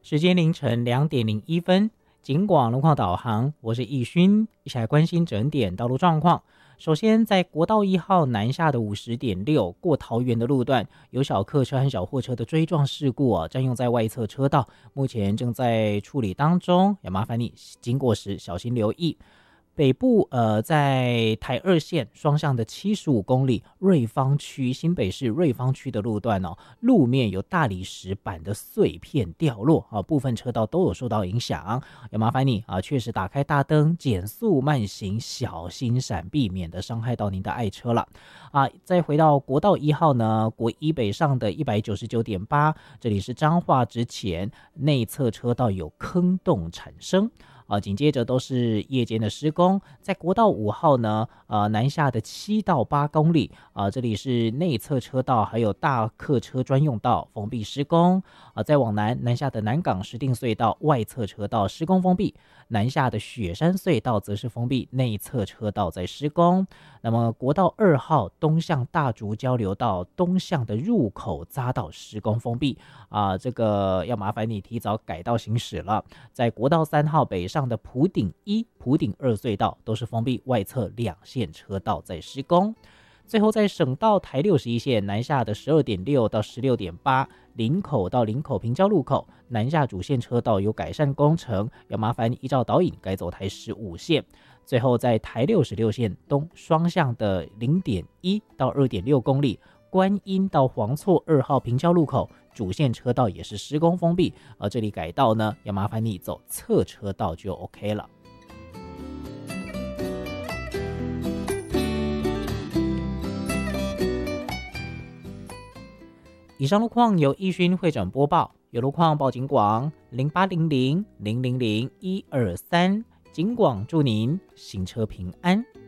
时间凌晨2:01，警广路况导航，我是易勋，一起来关心整点道路状况。首先，在国道1号南下的50.6过桃园的路段，有小客车和小货车的追撞事故占用在外侧车道，目前正在处理当中，也麻烦你经过时小心留意。北部在台二线双向的75公里瑞芳区新北市瑞芳区的路段路面有大理石板的碎片掉落部分车道都有受到影响，也麻烦你确实打开大灯，减速慢行，小心闪，避免的伤害到您的爱车了再回到国道1号呢，国一北上的 199.8， 这里是彰化之前内侧车道有坑洞产生紧接着都是夜间的施工，在国道5号呢，南下的7到8公里这里是内侧车道还有大客车专用道封闭施工再往南下的南港石碇隧道外侧车道施工封闭，南下的雪山隧道则是封闭，内侧车道在施工。那么国道2号东向大竹交流道东向的入口匝道施工封闭这个要麻烦你提早改道行驶了。在国道3号北上的埔顶1、埔顶2隧道都是封闭，外侧2线车道在施工。最后在省道台61线南下的 12.6 到 16.8 林口到林口平交路口南下主线车道有改善工程，要麻烦你依照导引改走台15线。最后在台66线东双向的 0.1 到 2.6 公里观音到黄厝2号平交路口主线车道也是施工封闭，这里改道呢要麻烦你走侧车道就 OK 了。以上路况由易勋会诊播报，有路况报警广0800 000 123，警广祝您行车平安。